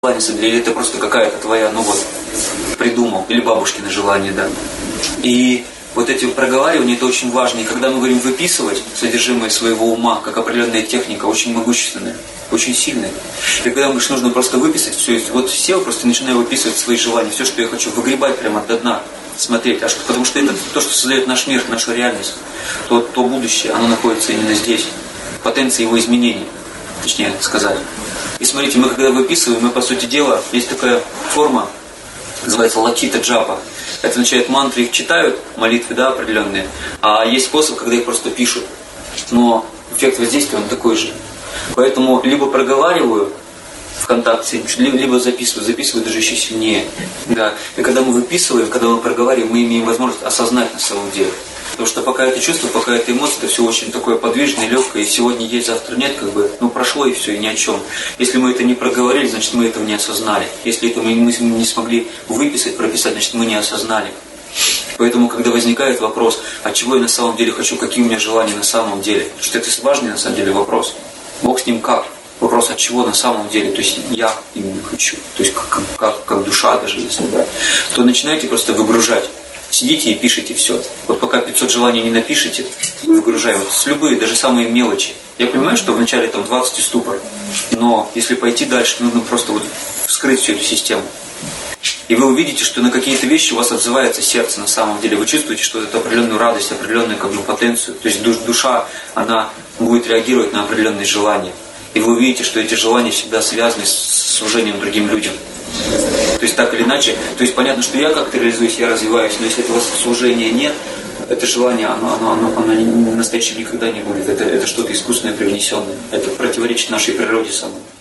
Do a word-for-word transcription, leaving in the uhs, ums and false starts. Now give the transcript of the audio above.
желание, или это просто какая-то твоя, ну вот, придумал, или бабушкино желание, да. И вот эти проговаривания, это очень важно. И когда мы говорим выписывать содержимое своего ума, как определенная техника, очень могущественная, очень сильная. И когда мы говорим, что нужно просто выписать все, вот сел, просто начинаю выписывать свои желания, все, что я хочу, выгребать прямо до дна, смотреть. А что, потому что это то, что создает наш мир, нашу реальность. То, то будущее, оно находится именно здесь. Потенция его изменений, точнее сказать. И смотрите, мы когда выписываем, мы, по сути дела, есть такая форма, называется лакита джапа. Это означает, мантры их читают, молитвы, да, определенные. А есть способ, когда их просто пишут. Но эффект воздействия, он такой же. Поэтому либо проговариваю в контакте, либо записываю. Записываю даже еще сильнее. Да. И когда мы выписываем, когда мы проговариваем, мы имеем возможность осознать на самом деле. Потому что пока это чувство, пока это эмоция, это все очень такое подвижное, легкое. И сегодня есть, завтра нет, как бы, ну прошло и все, и ни о чем. Если мы это не проговорили, значит мы этого не осознали. Если это мы не смогли выписать, прописать, значит мы не осознали. Поэтому, когда возникает вопрос, а чего я на самом деле хочу, какие у меня желания на самом деле, потому что это важный на самом деле вопрос. Бог с ним как? Вопрос, от чего на самом деле, то есть я именно хочу, то есть как, как, как душа даже, если брать, то начинайте просто выгружать. Сидите и пишите все. Вот пока пятьсот желаний не напишите, выгружаем. Вот с любые, даже самые мелочи. Я понимаю, что вначале там двадцать и ступор. Но если пойти дальше, нужно просто вот вскрыть всю эту систему. И вы увидите, что на какие-то вещи у вас отзывается сердце на самом деле. Вы чувствуете, что это определенную радость, определенную как бы потенцию. То есть душа, она будет реагировать на определенные желания. И вы увидите, что эти желания всегда связаны с служением другим людям. То есть так или иначе, то есть понятно, что я как-то реализуюсь, я развиваюсь, но если этого служения нет, это желание, оно, оно, оно, оно настоящим никогда не будет. Это, это что-то искусственное, привнесенное. Это противоречит нашей природе самой.